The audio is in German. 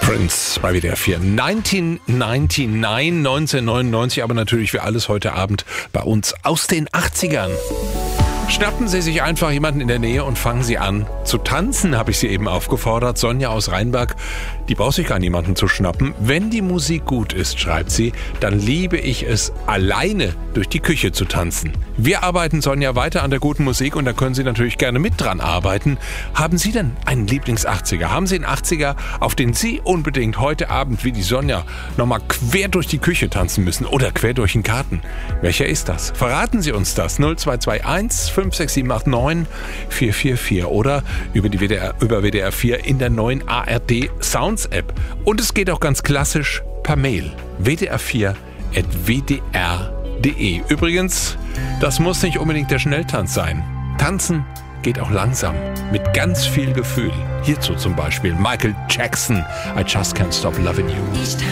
Prince bei WDR 4. 1999, aber natürlich für alles heute Abend bei uns aus den 80ern. Schnappen Sie sich einfach jemanden in der Nähe und fangen Sie an zu tanzen, habe ich Sie eben aufgefordert. Sonja aus Rheinberg, die braucht sich gar niemanden zu schnappen. Wenn die Musik gut ist, schreibt sie, dann liebe ich es, alleine durch die Küche zu tanzen. Wir arbeiten, Sonja, weiter an der guten Musik und da können Sie natürlich gerne mit dran arbeiten. Haben Sie denn einen Lieblings-80er? Haben Sie einen 80er, auf den Sie unbedingt heute Abend wie die Sonja nochmal quer durch die Küche tanzen müssen oder quer durch den Garten? Welcher ist das? Verraten Sie uns das. 0221 56789 444 oder über WDR 4 in der neuen ARD Sounds App. Und es geht auch ganz klassisch per Mail. WDR4@wdr.de. Übrigens, das muss nicht unbedingt der Schnelltanz sein. Tanzen geht auch langsam, mit ganz viel Gefühl. Hierzu zum Beispiel Michael Jackson, I Just Can't Stop Loving You.